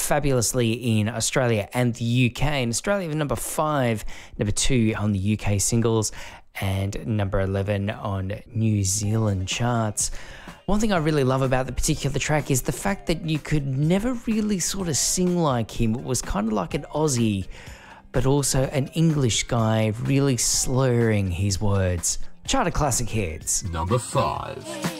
fabulously in Australia and the UK. In Australia, number 5, number 2 on the UK singles, and number 11 on New Zealand charts. One thing I really love about the particular track is the fact that you could never really sort of sing like him. It was kind of like an Aussie, but also an English guy really slurring his words. Chart of classic hits. Number 5.